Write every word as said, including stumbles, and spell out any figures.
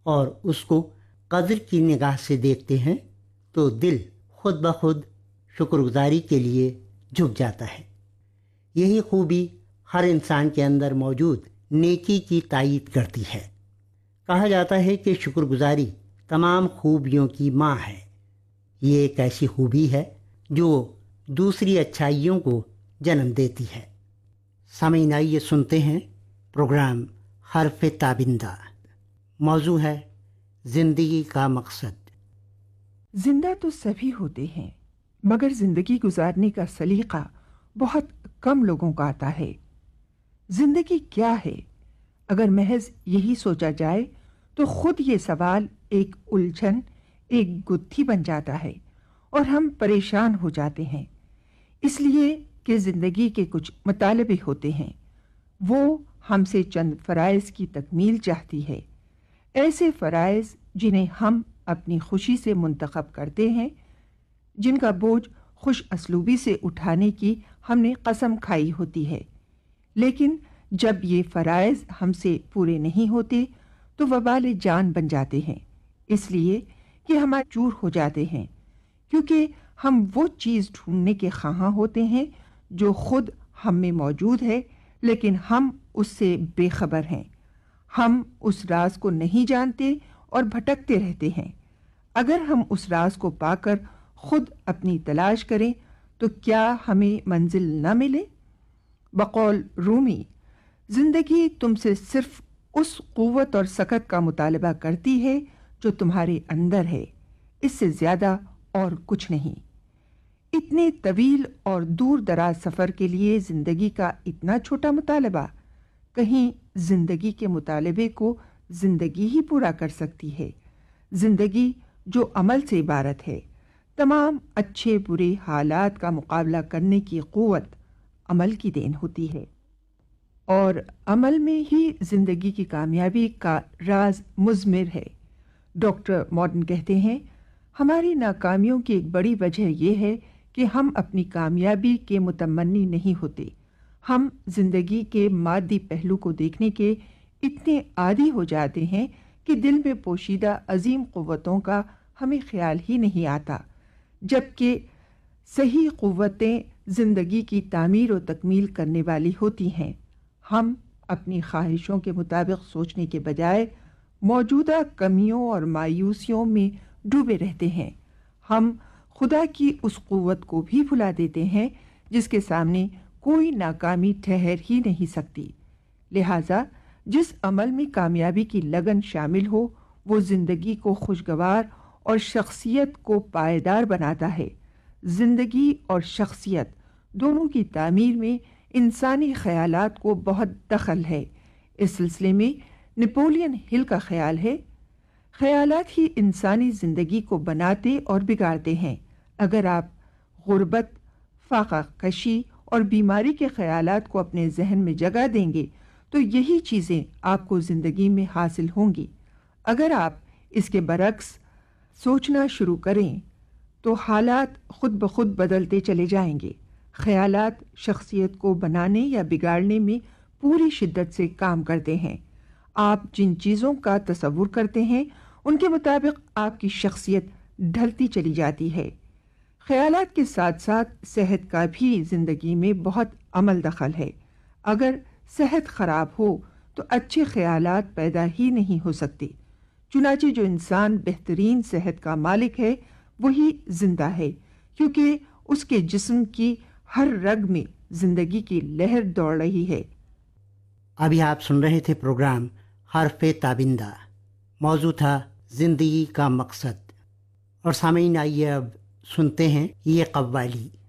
اور اس کو قدر کی نگاہ سے دیکھتے ہیں تو دل خود بخود شکر گزاری کے لیے جھک جاتا ہے۔ یہی خوبی ہر انسان کے اندر موجود نیکی کی تائید کرتی ہے۔ کہا جاتا ہے کہ شکر گزاری تمام خوبیوں کی ماں ہے۔ یہ ایک ایسی خوبی ہے جو دوسری اچھائیوں کو جنم دیتی ہے۔ سامعین، آئیے سنتے ہیں پروگرام حرف تابندہ۔ موضوع ہے زندگی کا مقصد۔ زندہ تو سبھی ہوتے ہیں، مگر زندگی گزارنے کا سلیقہ بہت کم لوگوں کا آتا ہے۔ زندگی کیا ہے؟ اگر محض یہی سوچا جائے تو خود یہ سوال ایک الجھن، ایک گتھی بن جاتا ہے اور ہم پریشان ہو جاتے ہیں، اس لیے کہ زندگی کے کچھ مطالبے ہوتے ہیں، وہ ہم سے چند فرائض کی تکمیل چاہتی ہے، ایسے فرائض جنہیں ہم اپنی خوشی سے منتخب کرتے ہیں، جن کا بوجھ خوش اسلوبی سے اٹھانے کی ہم نے قسم کھائی ہوتی ہے، لیکن جب یہ فرائض ہم سے پورے نہیں ہوتے تو وبال جان بن جاتے ہیں، اس لیے کہ ہم چور ہو جاتے ہیں، کیونکہ ہم وہ چیز ڈھونڈنے کے خواہاں ہوتے ہیں جو خود ہم میں موجود ہے، لیکن ہم اس سے بے خبر ہیں۔ ہم اس راز کو نہیں جانتے اور بھٹکتے رہتے ہیں۔ اگر ہم اس راز کو پا کر خود اپنی تلاش کریں تو کیا ہمیں منزل نہ ملے؟ بقول رومی، زندگی تم سے صرف اس قوت اور سکت کا مطالبہ کرتی ہے جو تمہارے اندر ہے، اس سے زیادہ اور کچھ نہیں۔ اتنے طویل اور دور دراز سفر کے لیے زندگی کا اتنا چھوٹا مطالبہ، کہیں زندگی کے مطالبے کو زندگی ہی پورا کر سکتی ہے؟ زندگی جو عمل سے عبارت ہے، تمام اچھے برے حالات کا مقابلہ کرنے کی قوت عمل کی دین ہوتی ہے، اور عمل میں ہی زندگی کی کامیابی کا راز مضمر ہے۔ ڈاکٹر مارٹن کہتے ہیں، ہماری ناکامیوں کی ایک بڑی وجہ یہ ہے کہ ہم اپنی کامیابی کے متمنی نہیں ہوتے۔ ہم زندگی کے مادی پہلو کو دیکھنے کے اتنے عادی ہو جاتے ہیں کہ دل میں پوشیدہ عظیم قوتوں کا ہمیں خیال ہی نہیں آتا، جبکہ صحیح قوتیں زندگی کی تعمیر و تکمیل کرنے والی ہوتی ہیں۔ ہم اپنی خواہشوں کے مطابق سوچنے کے بجائے موجودہ کمیوں اور مایوسیوں میں ڈوبے رہتے ہیں۔ ہم خدا کی اس قوت کو بھی بھلا دیتے ہیں جس کے سامنے کوئی ناکامی ٹھہر ہی نہیں سکتی۔ لہذا جس عمل میں کامیابی کی لگن شامل ہو وہ زندگی کو خوشگوار اور شخصیت کو پائیدار بناتا ہے۔ زندگی اور شخصیت دونوں کی تعمیر میں انسانی خیالات کو بہت دخل ہے۔ اس سلسلے میں نپولین ہل کا خیال ہے، خیالات ہی انسانی زندگی کو بناتے اور بگاڑتے ہیں۔ اگر آپ غربت، فاقہ کشی اور بیماری کے خیالات کو اپنے ذہن میں جگہ دیں گے تو یہی چیزیں آپ کو زندگی میں حاصل ہوں گی۔ اگر آپ اس کے برعکس سوچنا شروع کریں تو حالات خود بخود بدلتے چلے جائیں گے۔ خیالات شخصیت کو بنانے یا بگاڑنے میں پوری شدت سے کام کرتے ہیں۔ آپ جن چیزوں کا تصور کرتے ہیں ان کے مطابق آپ کی شخصیت ڈھلتی چلی جاتی ہے۔ خیالات کے ساتھ ساتھ صحت کا بھی زندگی میں بہت عمل دخل ہے۔ اگر صحت خراب ہو تو اچھے خیالات پیدا ہی نہیں ہو سکتے۔ چنانچہ جو انسان بہترین صحت کا مالک ہے وہی زندہ ہے، کیونکہ اس کے جسم کی ہر رگ میں زندگی کی لہر دوڑ رہی ہے۔ ابھی آپ سن رہے تھے پروگرام حرف تابندہ۔ موضوع تھا زندگی کا مقصد۔ اور سامعین، آئیے اب سنتے ہیں یہ قوالی۔